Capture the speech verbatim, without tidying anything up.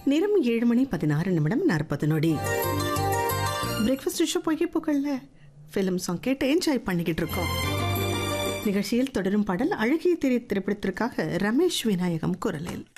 நேரம் ஏழு மணி பதினாறு நிமிடம் நாற்பது நொடி. பிரேக்ஃபாஸ்ட் ஷோ புகைப்புகள்ல ஃபிலிம் சாங் கேட்டு என்ஜாய் பண்ணிக்கிட்டு இருக்கோம். நிகழ்ச்சியில் தொடரும் பாடல் அழகிய திரை திரைப்படத்திற்காக ரமேஷ் விநாயகம் குரலில்.